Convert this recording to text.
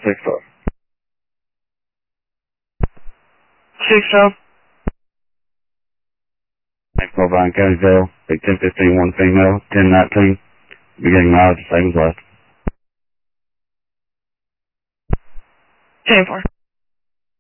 6-12. 6-12. 9-12 on Countyville, Big 10-15, 1 female, 10-19, beginning mileage, same as last. 10-4.